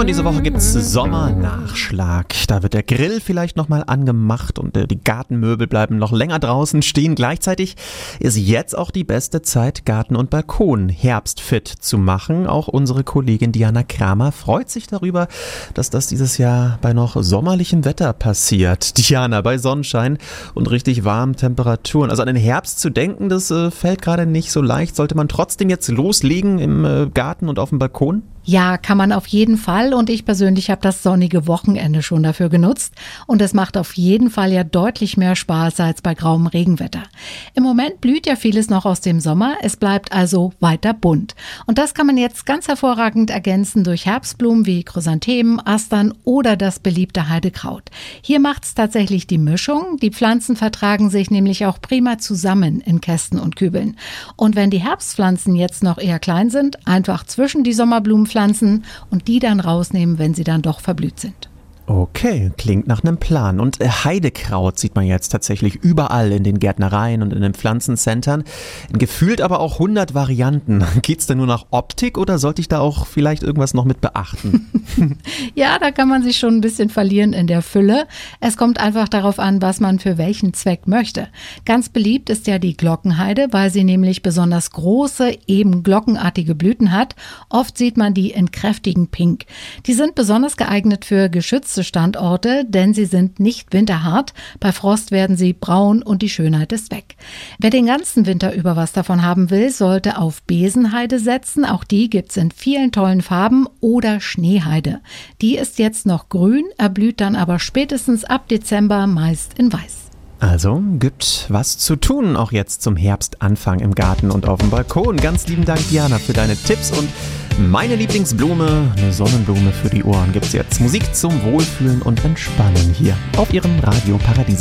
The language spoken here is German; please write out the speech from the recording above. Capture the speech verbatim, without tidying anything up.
und diese Woche gibt's Sommernachschlag. Da wird der Grill vielleicht nochmal angemacht und äh, die Gartenmöbel bleiben noch länger draußen stehen. Gleichzeitig ist jetzt auch die beste Zeit, Garten und Balkon herbstfit zu machen. Auch unsere Kollegin Diana Kramer freut sich darüber, dass das dieses Jahr bei noch sommerlichem Wetter passiert. Diana, bei Sonnenschein und richtig warmen Temperaturen. Also an den Herbst zu denken, das äh, fällt gerade nicht so leicht. Sollte man trotzdem jetzt loslegen im äh, Garten und auf dem Balkon? Ja, kann man auf jeden Fall und ich persönlich habe das sonnige Wochenende schon dafür genutzt und es macht auf jeden Fall ja deutlich mehr Spaß als bei grauem Regenwetter. Im Moment blüht ja vieles noch aus dem Sommer, es bleibt also weiter bunt. Und das kann man jetzt ganz hervorragend ergänzen durch Herbstblumen wie Chrysanthemen, Astern oder das beliebte Heidekraut. Hier macht's tatsächlich die Mischung, die Pflanzen vertragen sich nämlich auch prima zusammen in Kästen und Kübeln. Und wenn die Herbstpflanzen jetzt noch eher klein sind, einfach zwischen die Sommerblumen pflanzen und die dann rausnehmen, wenn sie dann doch verblüht sind. Okay, klingt nach einem Plan. Und Heidekraut sieht man jetzt tatsächlich überall in den Gärtnereien und in den Pflanzencentern. Gefühlt aber auch hundert Varianten. Geht's denn nur nach Optik oder sollte ich da auch vielleicht irgendwas noch mit beachten? Ja, da kann man sich schon ein bisschen verlieren in der Fülle. Es kommt einfach darauf an, was man für welchen Zweck möchte. Ganz beliebt ist ja die Glockenheide, weil sie nämlich besonders große, eben glockenartige Blüten hat. Oft sieht man die in kräftigem Pink. Die sind besonders geeignet für geschützte Standorte, denn sie sind nicht winterhart. Bei Frost werden sie braun und die Schönheit ist weg. Wer den ganzen Winter über was davon haben will, sollte auf Besenheide setzen. Auch die gibt's in vielen tollen Farben oder Schneeheide. Die ist jetzt noch grün, erblüht dann aber spätestens ab Dezember meist in weiß. Also gibt was zu tun, auch jetzt zum Herbstanfang im Garten und auf dem Balkon. Ganz lieben Dank, Diana, für deine Tipps und meine Lieblingsblume, eine Sonnenblume für die Ohren, gibt's jetzt. Musik zum Wohlfühlen und Entspannen hier auf ihrem Radio Paradiso.